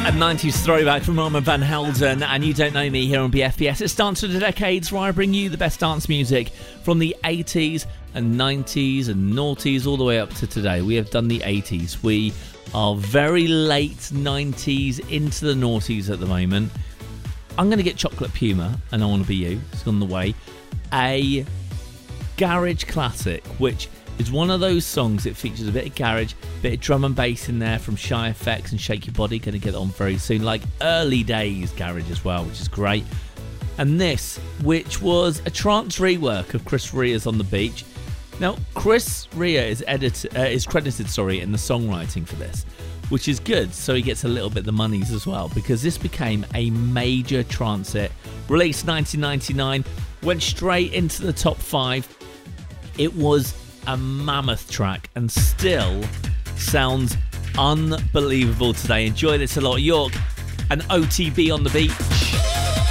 A 90s throwback from Armand Van Helden and You Don't Know Me here on BFBS. It's Dance for the Decades, where I bring you the best dance music from the 80s and 90s and noughties all the way up to today. We have done the 80s. We are very late 90s into the noughties at the moment. I'm going to get Chocolate Puma and I Want to Be You. It's on the way. A garage classic, which is one of those songs that features a bit of garage, bit of drum and bass in there from Shy FX and Shake Your Body. Going to get on very soon, like early days garage as well, which is great. And this, which was a trance rework of Chris Rea's On the Beach. Now, Chris Rea is credited in the songwriting for this, which is good, so he gets a little bit of the monies as well, because this became a major trance hit. Released 1999, went straight into the top 5. It was a mammoth track and still sounds unbelievable today. Enjoy this a lot. York and OTB On the Beach.